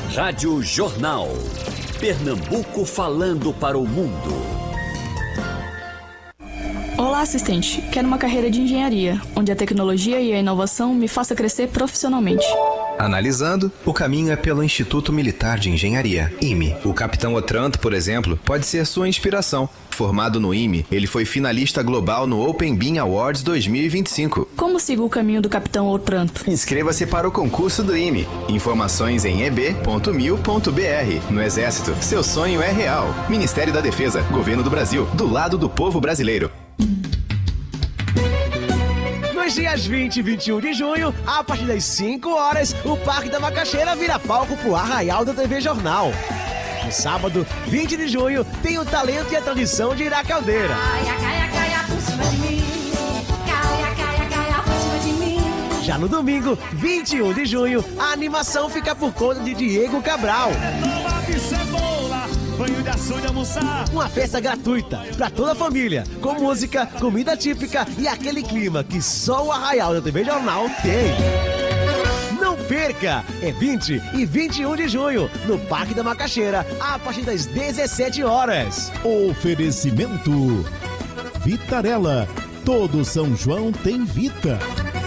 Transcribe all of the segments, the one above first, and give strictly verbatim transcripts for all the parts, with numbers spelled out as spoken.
Rádio Jornal. Pernambuco falando para o mundo. Olá, assistente. Quero uma carreira de engenharia, onde a tecnologia e a inovação me faça crescer profissionalmente. Analisando, o caminho é pelo Instituto Militar de Engenharia, I M E. O capitão Otranto, por exemplo, pode ser sua inspiração. Formado no I M E, ele foi finalista global no Open Beam Awards dois mil e vinte e cinco. Como sigo o caminho do capitão Otranto? Inscreva-se para o concurso do I M E. Informações em e b ponto mil ponto b r. No Exército, seu sonho é real. Ministério da Defesa, Governo do Brasil, do lado do povo brasileiro. Nos dias vinte e vinte e um de junho, a partir das cinco horas, o Parque da Macaxeira vira palco pro Arraial da T V Jornal. No sábado, vinte de junho, tem o talento e a tradição de Ira Caldeira. Caia, caia, caia por cima de mim. Caia, caia, caia por cima de mim. Já no domingo, vinte e um de junho, a animação fica por conta de Diego Cabral. Banho de açude, almoçar. Uma festa gratuita pra toda a família, com música, comida típica e aquele clima que só o Arraial da T V Jornal tem. Não perca! É vinte e vinte e um de junho, no Parque da Macaxeira, a partir das dezessete horas. Oferecimento Vitarella. Todo São João tem Vita.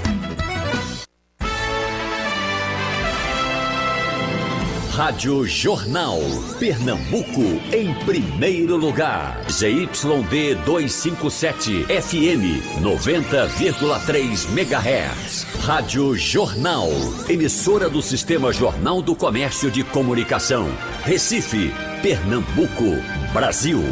Rádio Jornal. Pernambuco em primeiro lugar. Z Y D duzentos e cinquenta e sete F M noventa vírgula três megahertz. Rádio Jornal. Emissora do Sistema Jornal do Comércio de Comunicação. Recife, Pernambuco, Brasil.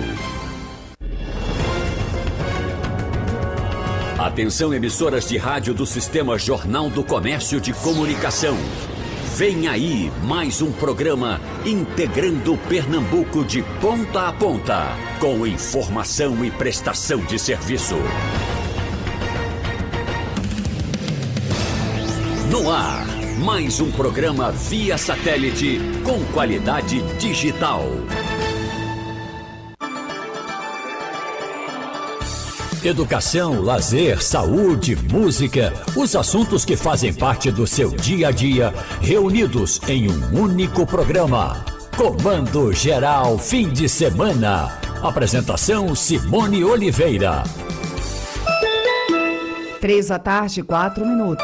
Atenção, emissoras de rádio do Sistema Jornal do Comércio de Comunicação. Vem aí mais um programa integrando Pernambuco de ponta a ponta, com informação e prestação de serviço. No ar, mais um programa via satélite com qualidade digital. Educação, lazer, saúde, música, os assuntos que fazem parte do seu dia a dia, reunidos em um único programa. Comando Geral Fim de Semana. Apresentação Simone Oliveira. Três da tarde, quatro minutos.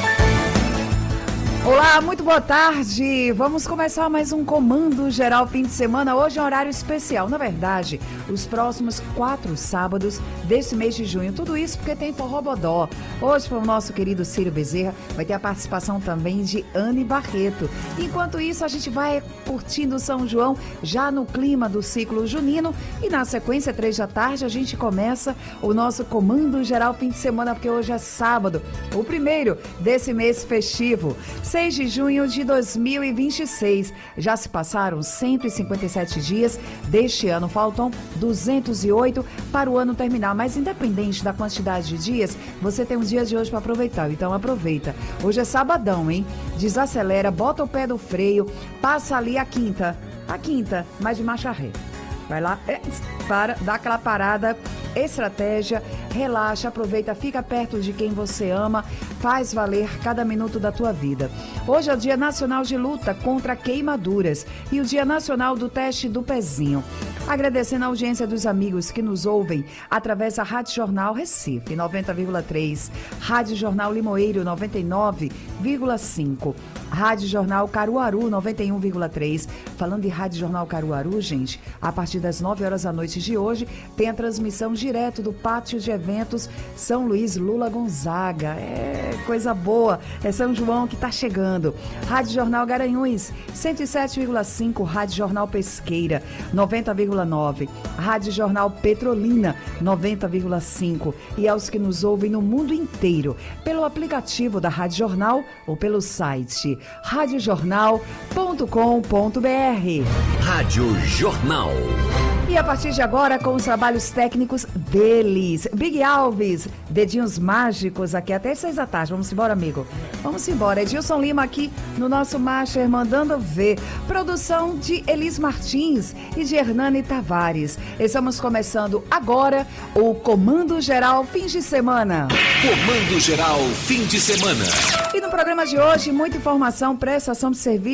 Olá, muito boa tarde. Vamos começar mais um Comando Geral Fim de Semana. Hoje é um horário especial. Na verdade, os próximos quatro sábados desse mês de junho. Tudo isso porque tem Forró Bodó. Hoje, para o nosso querido Círio Bezerra, vai ter a participação também de Anne Barreto. Enquanto isso, a gente vai curtindo São João já no clima do ciclo junino. E na sequência, três da tarde, a gente começa o nosso Comando Geral Fim de Semana, porque hoje é sábado, o primeiro desse mês festivo. seis de junho de dois mil e vinte e seis. Já se passaram cento e cinquenta e sete dias deste ano. Faltam duzentos e oito para o ano terminar. Mas independente da quantidade de dias, você tem os dias de hoje para aproveitar. Então aproveita. Hoje é sabadão, hein? Desacelera, bota o pé do freio, passa ali a quinta. A quinta, mas de marcha ré. Vai lá, para, dá aquela parada, estratégia, relaxa, aproveita, fica perto de quem você ama, faz valer cada minuto da tua vida. Hoje é o Dia Nacional de Luta contra Queimaduras e o Dia Nacional do Teste do Pezinho. Agradecendo a audiência dos amigos que nos ouvem através da Rádio Jornal Recife, noventa vírgula três, Rádio Jornal Limoeiro, noventa e nove vírgula cinco, Rádio Jornal Caruaru, noventa e um vírgula três. Falando de Rádio Jornal Caruaru, gente, a partir das nove horas da noite de hoje, tem a transmissão direto do Pátio de Eventos São Luís Lula Gonzaga. É coisa boa, é São João que tá chegando. Rádio Jornal Garanhuns, cento e sete vírgula cinco, Rádio Jornal Pesqueira, noventa vírgula nove, Rádio Jornal Petrolina, noventa vírgula cinco. E aos que nos ouvem no mundo inteiro, pelo aplicativo da Rádio Jornal ou pelo site rádio jornal ponto com ponto b r. Rádio Jornal. E a partir de agora, com os trabalhos técnicos deles, Big Alves, dedinhos mágicos aqui até seis da tarde. Vamos embora, amigo? Vamos embora. Edilson Lima aqui no nosso Master, mandando ver. Produção de Elis Martins e de Hernani Tavares. Estamos começando agora o Comando Geral Fim de Semana. Comando Geral Fim de Semana. E no programa de hoje, muita informação, prestação de serviço.